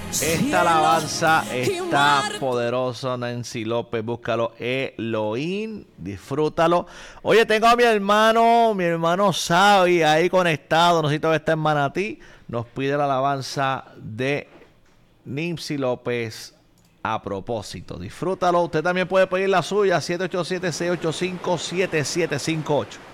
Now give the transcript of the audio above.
Esta alabanza está poderosa, Nancy López, búscalo, Elohim, disfrútalo. Oye, tengo a mi hermano Xavi ahí conectado, no sé si todavía está en Manatí, nos pide la alabanza de Nancy López a propósito. Disfrútalo, usted también puede pedir la suya, 787-685-7758.